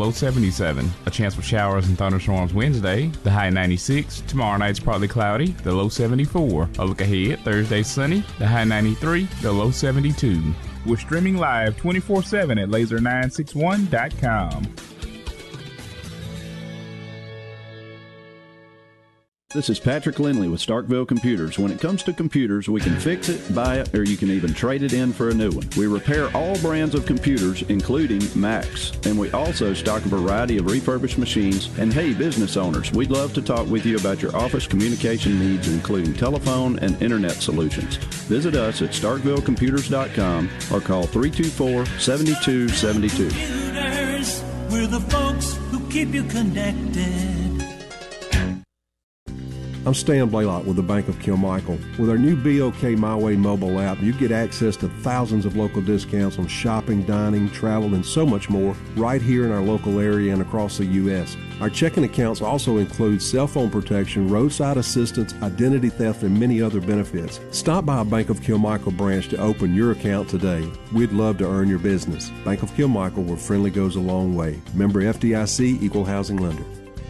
low 77. A chance for showers and thunderstorms Wednesday, the high 96. Tomorrow night's partly cloudy, the low 74. A look ahead, Thursday sunny, the high 93, the low 72. We're streaming live 24/7 at laser961.com. This is Patrick Lindley with Starkville Computers. When it comes to computers, we can fix it, buy it, or you can even trade it in for a new one. We repair all brands of computers, including Macs. And we also stock a variety of refurbished machines. And hey, business owners, we'd love to talk with you about your office communication needs, including telephone and internet solutions. Visit us at StarkvilleComputers.com or call 324-7272. Computers, we're the folks who keep you connected. I'm Stan Blaylock with the Bank of Kilmichael. With our new BOK My Way mobile app, you get access to thousands of local discounts on shopping, dining, travel, and so much more right here in our local area and across the U.S. Our checking accounts also include cell phone protection, roadside assistance, identity theft, and many other benefits. Stop by a Bank of Kilmichael branch to open your account today. We'd love to earn your business. Bank of Kilmichael, where friendly goes a long way. Member FDIC, Equal Housing Lender.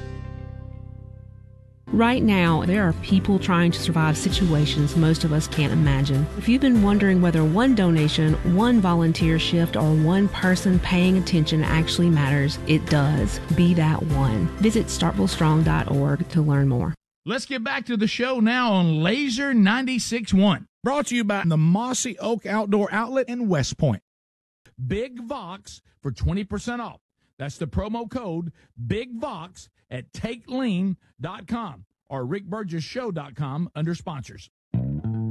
Right now, there are people trying to survive situations most of us can't imagine. If you've been wondering whether one donation, one volunteer shift, or one person paying attention actually matters, it does. Be that one. Visit starkvillestrong.org to learn more. Let's get back to the show now on Laser 96.1. Brought to you by the Mossy Oak Outdoor Outlet in West Point. Big Vox for 20% off. That's the promo code Big Vox at TakeLean.com or RickBurgessShow.com under sponsors.